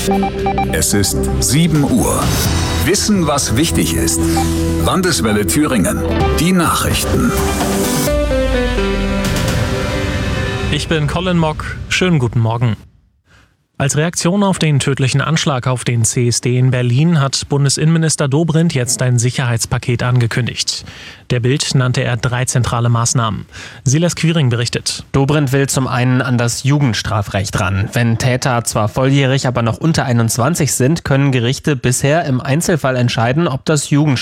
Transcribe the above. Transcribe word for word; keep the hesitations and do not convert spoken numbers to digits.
Es ist sieben Uhr. Wissen, was wichtig ist. Landeswelle Thüringen. Die Nachrichten. Ich bin Colin Mock. Schönen guten Morgen. Als Reaktion auf den tödlichen Anschlag auf den C S D in Berlin hat Bundesinnenminister Dobrindt jetzt ein Sicherheitspaket angekündigt. Der Bild nannte er drei zentrale Maßnahmen. Silas Quiring berichtet. Dobrindt will zum einen an das Jugendstrafrecht ran. Wenn Täter zwar volljährig, aber noch unter einundzwanzig sind, können Gerichte bisher im Einzelfall entscheiden, ob das Jugendstrafrecht